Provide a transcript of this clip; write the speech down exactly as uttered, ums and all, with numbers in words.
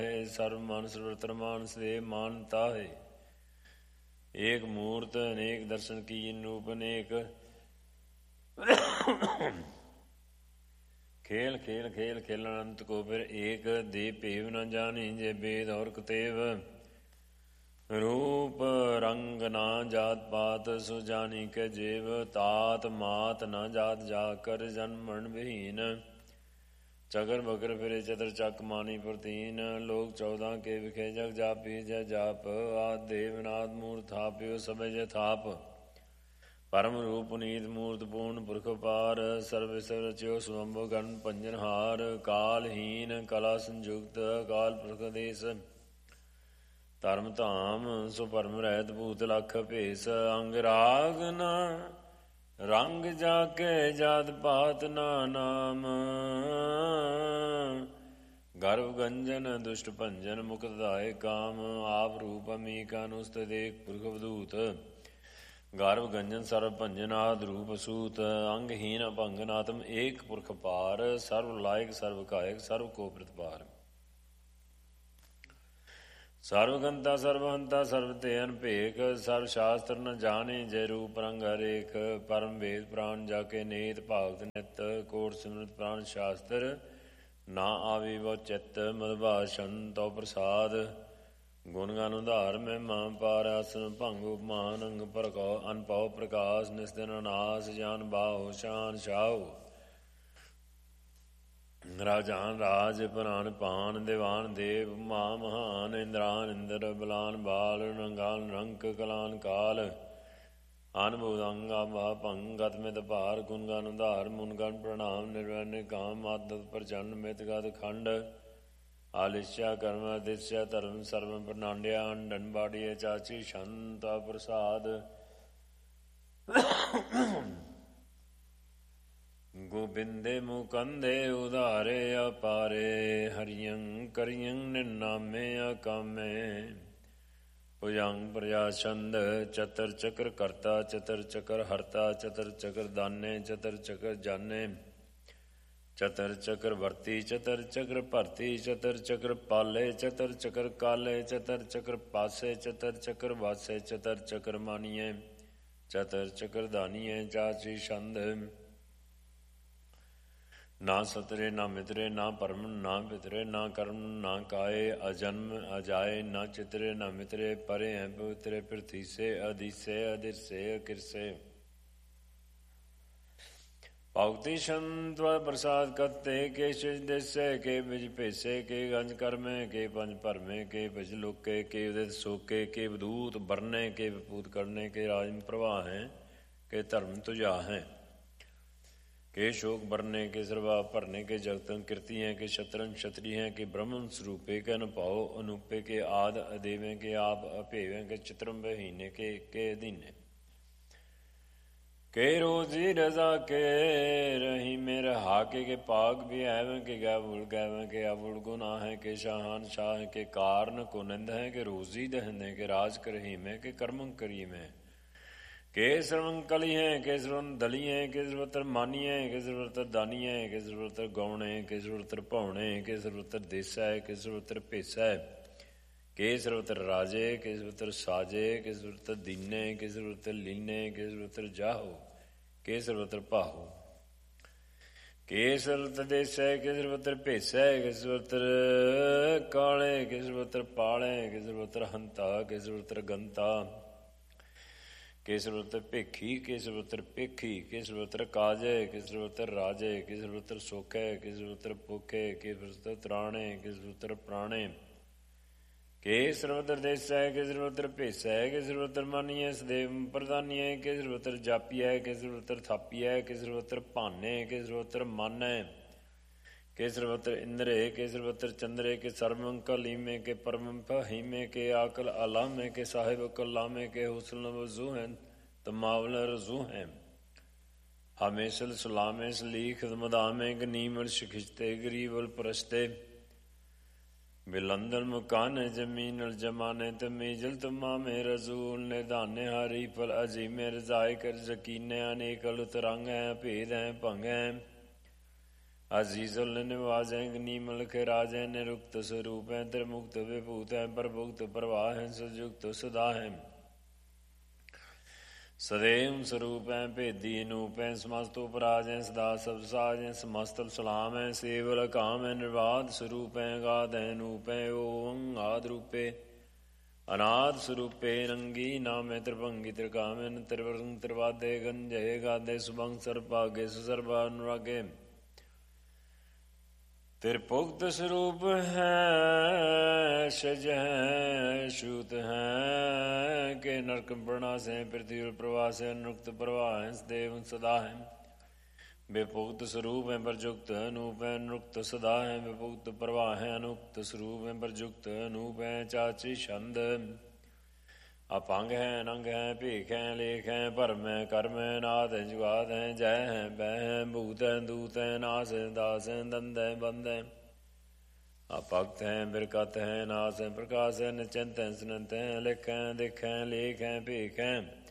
ਸਰਬ ਮਨ ਸਰਵਤਰ ਮਾਨਸ ਦੇ ਮਾਨ ਤਾਹੇ। ਏਕ ਮੂਰਤ ਅਨੇਕ ਦਰਸ਼ਨ ਕੀਨ ਰੂਪ ਅਨੇਕ। ਖੇਲ ਖੇਲ ਖੇਲ ਖੇਲਣ ਅੰਤ ਕੋ ਫਿਰ ਏਕ। ਦੇ ਭੇਵ ਨ ਜਾਣੀ ਜੇ ਬੇਦ ਔਰ ਕਤੇਵ। ਰੂਪ ਰੰਗ ਨਾ ਜਾਤ ਪਾਤ ਸੋ ਜਾਣੀ ਕੇ ਜੀਵ। ਤਾਤ ਮਾਤ ਨ ਜਾਤ ਜਾ ਕਰ ਜਨਮ ਮਰਨ ਵਿਹੀਨ। ਚਕਰ ਬਕਰ ਫਿਰੇ ਚਤਰ ਚੱਕ ਮਾਨੀ ਪ੍ਰਤੀਨ। ਲੋਕ ਚੌਦਾਂ ਕੇ ਵਿਖੇ ਜਗ ਜਾਪੀ ਜੈ ਜਾਪ। ਆਦ ਦੇਵ ਨਾਦ ਮੂਰਤ ਥਾਪਿਓ ਸਭੇ ਜੈ ਥਾਪ। ਪਰਮ ਰੂਪ ਪੁਨੀਤ ਮੂਰਤ ਪੂਰਨ ਪੁਰਖ ਪਾਰ। ਸਰਵ ਵਿਸਵ ਰਚਿਓ ਸੁਅੰਭੁ ਗਣ ਪੰਜਨਹਾਰ। ਕਾਲਹੀਨ ਕਲਾ ਸੰਯੁਕਤ ਅਕਾਲ ਪੁਰਖ ਦੇਸ। ਧਰਮ ਧਾਮ ਸੋ ਭਰਮ ਰਹਿਤ ਭੂਤ ਲਖ ਭੇਸ। ਅੰਗ ਰਾਗ ਨਾ ਰੰਗ ਜਾ ਕੇ ਜਾਤ ਪਾਤ ਨਾ ਨਾਮ। ਗਰਭ ਗੰਜਨ ਦੁਸ਼ਟ ਭੰਜਨ ਮੁਕਤ ਦਾਇ ਕਾਮ। ਆਪ ਰੂਪ ਅਮੀਕ ਅਨੁਸਤ ਦੇਖ ਪੁਰਖ ਅਵਧੂਤ। ਗਰਭ ਗੰਜਨ ਸਰਬ ਭੰਜਨ ਆਦ ਰੂਪ ਅਸੂਤ। ਅੰਗਹੀਨ ਅਭੰਗਨ ਆਤਮ ਏਕ ਪੁਰਖ ਪਾਰ। ਸਰਬ ਲਾਇਕ ਸਰਬ ਕਾਇਕ ਸਰਬ ਕੋ ਪ੍ਰਤਪਾਰ। ਸਰਵ ਗੰਤਾ ਸਰਬ ਹੰਤਾ ਸਰਬ ਤੇ ਅਨਭੇਕ। ਸਰਬ ਸ਼ਾਸਤਰ ਨ ਜਾਣੇ ਜੈ ਰੂਪ ਰੰਗ ਹਰੇਕ। ਪਰਮ ਵੇਦ ਪ੍ਰਾਣ ਜਾ ਕੇ ਨੀਤ ਭਾਗਤ ਨਿਤ। ਕੋਟ ਸਿਮਰਤ ਪ੍ਰਾਣ ਸ਼ਾਸਤਰ ਨਾ ਆਵੀ ਵੋ ਚਿੱਤ। ਮਦ ਭਾਸ਼ਣ ਤਉ ਪ੍ਰਸਾਦ ਗੁਣ ਗਨ ਉਧਾਰ ਮਹਿਮਾ ਪਾਰ। ਆਸਨ ਭੰਗ ਉਪਮਾਨ ਅੰਗ ਪ੍ਰਕਉ ਅਨਪਉ ਪ੍ਰਕਾਸ਼। ਨਿਸਦਨ ਅਨਾਸ ਜਾਨ ਬਾਹੋ ਸ਼ਾਨ ਸ਼ਾਹੋ। ਰਾਜਾਨ ਰਾਜ ਪ੍ਰਾਨ ਪਾਨ ਦੀਵਾਨ ਦੇਵ ਮਹਾ ਮਹਾਨ। ਇੰਦਰਾਨ ਇੰਦਰ ਬਲਾਨ ਬਾਲ ਰੰਗਾਨ ਰੰਕ ਕਲਾਨ ਕਾਲ। ਅਨਭੁਤ ਅੰਗਾ ਮਹਾ ਭੰਗ ਗਤ ਮਿਤ ਭਾਰ। ਗੁਣ ਗਨ ਉਧਾਰ ਮੁਨ ਗਨ ਪ੍ਰਣਾਮ। ਨਿਰਵੈਰ ਕਾਮ ਆਦਤ ਪ੍ਰਚੰਡ ਮਿਤ ਗਤ ਖੰਡ। ਆਲਿਸ਼ਾ ਕਰਮ ਦਿਸ਼ਾ ਧਰਮ ਸਰਵ ਪ੍ਰਨਾਂਡਿਆ। ਅੰਡਨ ਬਾੜੀਏ ਚਾਚੀ ਸ਼ੰਤਾ ਪ੍ਰਸਾਦ। ਗੋਬਿੰਦੇ ਮੁਕੰਦੇ ਉਧਾਰੇ ਅਪਾਰੇ। ਹਰਿਯੰ ਕਰਿਯੰ ਨਿਨਾਮੇ ਅਕਾਮੇ। ਭੁਜੰਗ ਪ੍ਰਜਾ ਛੰਦ ਚਤਰ ਚਕਰ ਕਰਤਾ। ਚਤਰ ਚਕਰ ਹਰਤਾ ਚਤਰ ਚਕਰ ਦਾਨੇ। ਚਤਰ ਚਕਰ ਜਾਨੇ ਚਤਰ ਚਕਰ ਵਰਤੀ। ਚਤਰ ਚਕਰ ਭਰਤੀ ਚਤਰ ਚਕਰ ਪਾਲੇ। ਚਤਰ ਚਕਰ ਕਾਲੇ ਚਤਰ ਚਕਰ ਪਾਸੇ। ਚਤਰ ਚਕਰ ਵਾਸੇ ਚਤਰ ਚਕਰ ਮਾਨੀਏ। ਚਤਰ ਚਕਰ ਦਾਨੀਏ ਚਾਚੀ ਛੰਦ। ਨਾ ਸਤਰੇ ਨਾ ਮਿਤਰੇ ਨਾ ਪਰਮ ਨਾ ਪਿਤਰੇ ਨਾ ਕਰਮ ਨਾ ਕਾਏ। ਅਜਨਮ ਅਜਾਏ ਨਾ ਚਿਤਰੇ ਨਾ ਮਿਤਰੇ। ਪਰੇ ਹੈ ਪਵਿਤਰੇ ਪ੍ਰਥੀਸੇ ਅਧੀਸੇ ਅਧਿਰਸੇ ਅਕਿਰਸੇ। ਭਗਤੀ ਸੰਤ ਪ੍ਰਸਾਦ ਕਤੇ। ਕੇ ਸ਼ਿਜ ਦੇਸੇ ਕੇ ਬਿਜ ਭੇਸੇ। ਕੇ ਗੰਜ ਕਰਮੇ ਕੇ ਪੰਜ ਭਰਮੇ। ਕੇ ਬਿਜ ਲੋਕੇ ਕੇ ਉਦਿਤ ਸੋਕੇ। ਕੇ ਵਦੂਤ ਬਰਨੇ ਕੇ ਵਿਪੂਤ ਕਰਨੇ। ਕੇ ਰਾਜ ਪ੍ਰਵਾਹ ਹੈ ਕੇ ਧਰਮ ਤੁਝਾ ਹੈ। के शोक बरने के सर्वा भरने के जगतन कीर्ति हैं। के शत्रन क्षत्रिय हैं। के ब्रह्मन स्वरूपे के अनुभाव अनूपे। के आद अदेवें के आप अभेवें। के चित्रम बहीने के के अधीने। के रोजी रजा के रही मेरे हाके। के पाग भी आवें के गैवुल गैवें। के अवुल गुना है के शाहान शाह। के कारण कुनिंद है के रोजी दहन है। के राज करही में के कर्मं करी में। के सर्वं कली हैं के सर्वन दली हैं। के सर्वत्र मानी हैं के सर्वत्र दानी हैं। के सर्वत्र गौण है के सर्वत्र भौणे। के सर्वत्र देसा है के सर्वत्र भेसा है। के सर्वत्र राजे के सर्वत्र साजे। के सर्वत्र दीने के सर्वत्र लीने। के सर्वत्र जाहो के सर्वत्र पाहो। के सर्वत्र देसा है के सर्वत्र भेसा है। के सर्वत्र काले के सर्वत्र पाले। के सर्वत्र हंता के सर्वत्र गंता। के सर्वत्र भेखी के सर्वत्र पेखी। के सर्वत्र काजे के सर्वत्र राजे। के सर्वत्र सोखे के सर्वत्र भूखे। के सर्वत्र त्राणे के सर्वत्र प्राणे। के सर्वत्र देसा है के सर्वत्र भेसा है। के सर्वत्र मानी है सदैव प्रधानी है। के सर्वत्र जापी है के सर्वत्र थापी है। के सर्वत्र भाने के सर्वत्र मान है। के सर्वत्र इंद्रे के सर्वत्र चंद्रे। के सर्वंक लीमे के परम फहीमे। के आकल अलामे के साहिब कलामे। के हुसन वजू हैं तमावल रजू हैं। हमेशल सलामे सलीख मदामे। गनीमल शिखिश्ते गरीबल परस्ते। बिलंदन मुकान जमीन जमाने तमीजल तमामे रजूल ने दाने हरी फल अजीमे। रजाए कर जकीने अनेकल तरंग हैं भेद हैं भंग हैं। ਅਜੀਜ਼ੁਲ ਨਿਵਾਜੈ ਨੀਮਲ ਕੇ ਰਾਜੈ ਨਿਰੁਕਤ ਸਰੂਪੈ ਤ੍ਰਿਮੁਕਤ ਵਿਭੂਤੈ ਪ੍ਰਭੁਕਤ ਪ੍ਰਵਾਹੈ ਸੁਜੁਗਤ ਸਦਾ ਹੈ ਸਦੇਵ ਸਰੂਪੈ ਭੇਦੀ ਅਨੂਪੈ ਸਮਸਤ ਉਪਰਾਜੈ ਸਦਾ ਸਭ ਸਾਜੈ ਸਮਸਤ ਸਲਾਮੈ ਸੇਵਲ ਕਾਮੈ ਨਿਰਵਾਦ ਸਰੂਪੈ ਗਾਧੈ ਨੂਪੈ ਓੰ ਆਦ ਰੂਪੇ ਅਨਾਦ ਸਰੂਪੇ ਰੰਗੀ ਨਾਮੇ ਤ੍ਰਿਭੰਗੀ ਤ੍ਰਿਕਾਮਨ ਤ੍ਰਿਵਰੰ ਤ੍ਰਿਵਾਦੇ ਗੰਜੇ ਗਾਦੇ ਸੁਭੰ ਸਰਪਾਗੇ ਸੁਸਰਬਾ ਅਨੁਰਾਗੇ ਤ੍ਰਿਭੁਗਤ ਸਰੂਪ ਹੈ ਸਜੈ ਸ਼ੂਤ ਹੈ ਕਿ ਨਰਕ ਪ੍ਰਣਾਸੈ ਪ੍ਰਿਥਵੀ ਪ੍ਰਵਾਸੈ ਨੁਕਤ ਪ੍ਰਵਾਹੈ ਸਦੇਵ ਸਦਾ ਹੈ ਬੇਭੁਗਤ ਸਰੂਪ ਹੈ ਪ੍ਰਜੁਗਤ ਅਨੂਪ ਹੈ ਨੁਕਤ ਸਦਾ ਹੈ ਬੇਭੁਗਤ ਪ੍ਰਵਾਹ ਹੈ ਅਨੁਕਤ ਸਰੂਪ ਹੈ ਪ੍ਰਜੁਗਤ ਅਨੂਪ ਹੈ ਚਾਚੀ ਛੰਦ ਅਪੰਗ ਹੈ ਅਨੰਗ ਹੈ ਭੇਖ ਹੈ ਲੇਖ ਹੈ ਭਰਮ ਹੈ ਕਰਮ ਹੈ ਨਾਦ ਹੈ ਜੁਗਾਦ ਹੈ ਜੈ ਹੈ ਬੈ ਹੈ ਭੂਤ ਹੈ ਦੂਤ ਹੈ ਨਾਸ ਹੈ ਦਾਸ ਹੈ ਦੰਦ ਹੈ ਬੰਦ ਹੈ ਅਭਗਤ ਹੈ ਬਿਰਕਤ ਹੈ ਨਾਸ ਹੈ ਪ੍ਰਕਾਸ਼ ਹੈ ਨਿਚਿੰਤ ਹੈ ਸੁਨੰਤ ਹੈ ਲਿਖ ਹੈ ਦਿਖ ਹੈ ਲੇਖ ਹੈ ਭੇਖ ਹੈ